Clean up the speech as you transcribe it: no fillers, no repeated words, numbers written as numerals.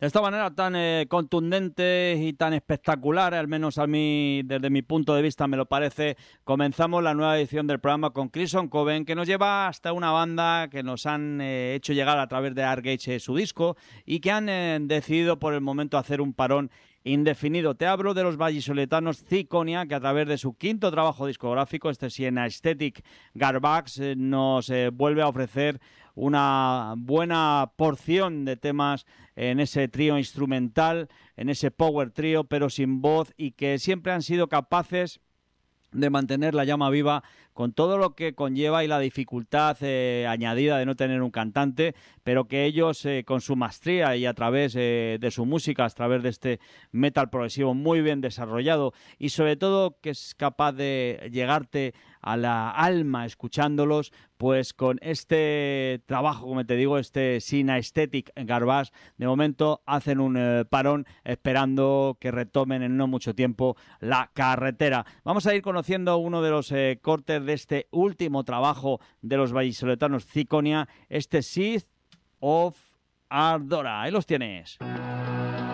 De esta manera tan contundente y tan espectacular, al menos a mí, desde mi punto de vista me lo parece, comenzamos la nueva edición del programa con Crimson Coven, que nos lleva hasta una banda que nos han hecho llegar a través de Argage su disco y que han decidido por el momento hacer un parón indefinido. Te hablo de los vallisoletanos Ziconia, que a través de su quinto trabajo discográfico, este Siena Aesthetic Garbage, nos vuelve a ofrecer una buena porción de temas en ese trío instrumental, en ese power trío, pero sin voz, y que siempre han sido capaces de mantener la llama viva con todo lo que conlleva y la dificultad añadida de no tener un cantante, pero que ellos con su maestría y a través de su música, a través de este metal progresivo muy bien desarrollado y sobre todo que es capaz de llegarte a la alma escuchándolos, pues con este trabajo, como te digo, este Siena Aesthetic Garbage, de momento hacen un parón esperando que retomen en no mucho tiempo la carretera. Vamos a ir conociendo uno de los cortes de este último trabajo de los vallisoletanos Ziconia, este Seed of Ardora. Ahí los tienes.